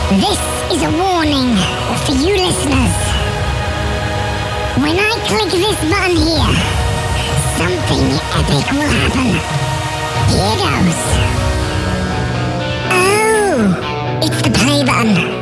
This is a warning for you listeners. When I click this button here, something epic will happen. Here goes. Oh, it's the play button.